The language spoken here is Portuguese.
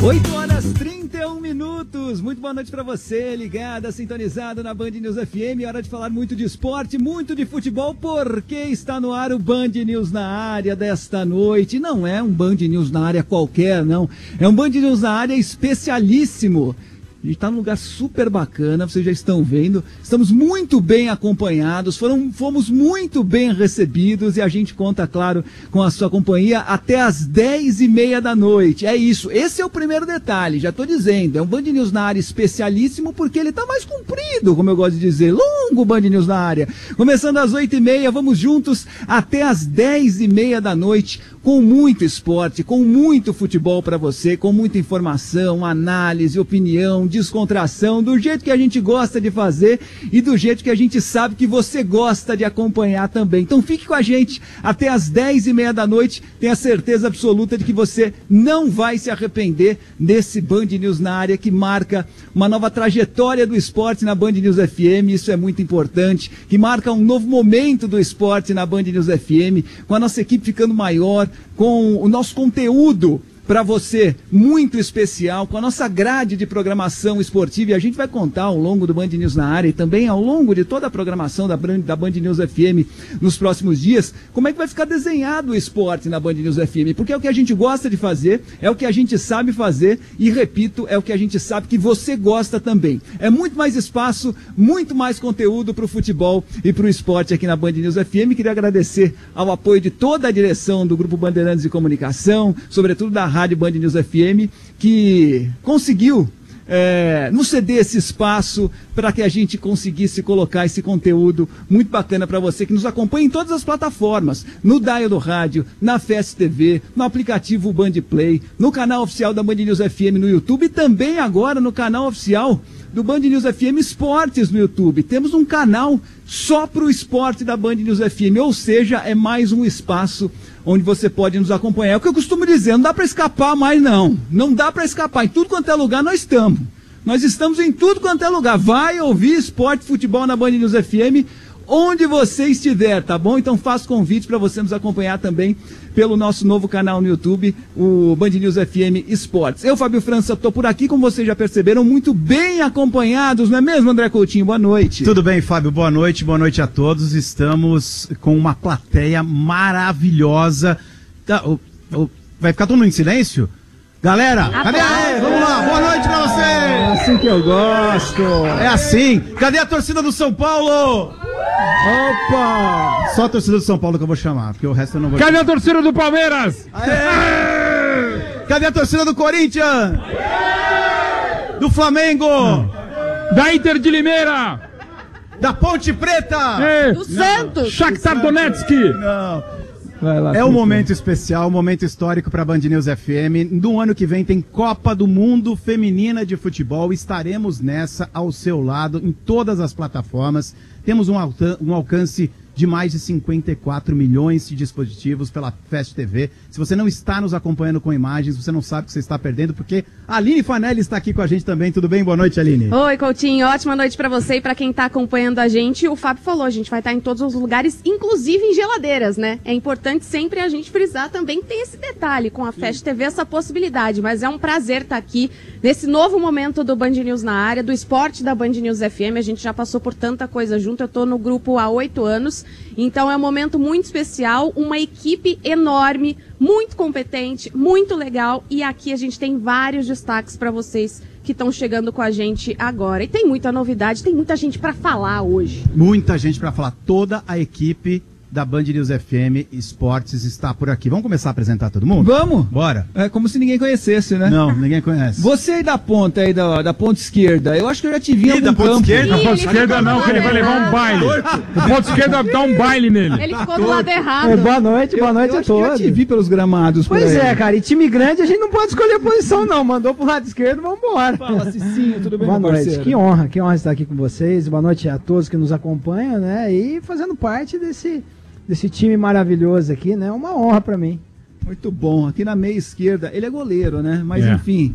8h31. Muito boa noite para você, ligada, sintonizado na Band News FM. Hora de falar muito de esporte, muito de futebol, porque está no ar o Band News na área desta noite. Não é um Band News na área qualquer, não. É um Band News na área especialíssimo. A gente está num lugar super bacana, vocês já estão vendo. Estamos muito bem acompanhados, fomos muito bem recebidos e a gente conta, claro, com a sua companhia até as 10h30 da noite. É isso, esse é o primeiro detalhe, já estou dizendo. É um Band News na área especialíssimo porque ele está mais comprido, como eu gosto de dizer. Longo Band News na área. Começando às 8h30, vamos juntos até as 10h30 da noite, com muito esporte, com muito futebol para você, com muita informação, análise, opinião, descontração, do jeito que a gente gosta de fazer e do jeito que a gente sabe que você gosta de acompanhar também. Então fique com a gente até as 10h30 da noite, tenha certeza absoluta de que você não vai se arrepender desse Band News na área que marca uma nova trajetória do esporte na Band News FM, isso é muito importante, que marca um novo momento do esporte na Band News FM, com a nossa equipe ficando maior, com o nosso conteúdo para você, muito especial, com a nossa grade de programação esportiva, e a gente vai contar ao longo do Band News na área e também ao longo de toda a programação da Band News FM nos próximos dias, como é que vai ficar desenhado o esporte na Band News FM, porque é o que a gente gosta de fazer, é o que a gente sabe fazer e, repito, é o que a gente sabe que você gosta também. É muito mais espaço, muito mais conteúdo para o futebol e para o esporte aqui na Band News FM. Queria agradecer ao apoio de toda a direção do Grupo Bandeirantes de Comunicação, sobretudo da Rádio Band News FM, que conseguiu nos ceder esse espaço para que a gente conseguisse colocar esse conteúdo muito bacana para você que nos acompanha em todas as plataformas, no dial do rádio, na Fast TV, no aplicativo Band Play, no canal oficial da Band News FM no YouTube e também agora no canal oficial do Band News FM Esportes no YouTube. Temos um canal só para o esporte da Band News FM, ou seja, é mais um espaço onde você pode nos acompanhar. É o que eu costumo dizer, não dá para escapar mais não. Não dá para escapar, em tudo quanto é lugar nós estamos. Nós estamos em tudo quanto é lugar. Vai ouvir esporte, futebol na Band News FM, onde você estiver, tá bom? Então faço convite para você nos acompanhar também pelo nosso novo canal no YouTube, o Band News FM Esportes. Eu, Fábio França, estou por aqui, como vocês já perceberam, muito bem acompanhados, não é mesmo, André Coutinho? Boa noite. Tudo bem, Fábio, boa noite a todos. Estamos com uma plateia maravilhosa. Vai ficar todo mundo em silêncio? Galera, cadê? Vamos lá, boa noite pra vocês! É assim que eu gosto. É assim. Cadê a torcida do São Paulo? Opa! Só a torcida do São Paulo que eu vou chamar, porque o resto eu não vou Cadê chamar. a torcida do Palmeiras? Aê! Cadê a torcida do Corinthians? Do Flamengo? Da Inter de Limeira? Da Ponte Preta? Do Santos! Shakhtar Donetsk? Não. É um momento especial, um momento histórico para a Band News FM. No ano que vem tem Copa do Mundo Feminina de Futebol. Estaremos nessa ao seu lado em todas as plataformas. Temos um alcance de mais de 54 milhões de dispositivos pela Fast TV. Se você não está nos acompanhando com imagens, você não sabe o que você está perdendo, porque a Aline Fanelli está aqui com a gente também. Tudo bem? Boa noite, Aline. Oi, Coutinho. Ótima noite para você e para quem está acompanhando a gente. O Fábio falou, a gente vai estar em todos os lugares, inclusive em geladeiras, né? É importante sempre a gente frisar também, tem esse detalhe com a Fast TV, essa possibilidade, mas é um prazer estar aqui nesse novo momento do Band News na área, do esporte da Band News FM. A gente já passou por tanta coisa junto, eu tô no grupo há 8 anos, então é um momento muito especial, uma equipe enorme, muito competente, muito legal, e aqui a gente tem vários destaques para vocês que estão chegando com a gente agora. E tem muita novidade, tem muita gente para falar hoje. Muita gente para falar. Toda a equipe da Band News FM Esportes está por aqui. Vamos começar a apresentar todo mundo? Vamos? Bora. É como se ninguém conhecesse, né? Não, ninguém conhece. Você aí da ponta, aí da ponta esquerda, eu acho que eu já te vi em algum campo. Da ponta esquerda não, que ele vai levar um baile. O ponto esquerda dá um baile nele. Ele ficou do lado errado. Boa noite Eu a acho que todos. já te vi pelos gramados. por Pois aí. é, cara, e time grande a gente não pode escolher posição não, mandou pro lado esquerdo, vambora. Fala, Cicinho, tudo bem, Boa meu noite, parceiro? que honra estar aqui com vocês, boa noite a todos que nos acompanham, né, e fazendo parte desse time maravilhoso aqui, né, uma honra pra mim. Muito bom. Aqui na meia esquerda, ele é goleiro, né? Mas enfim,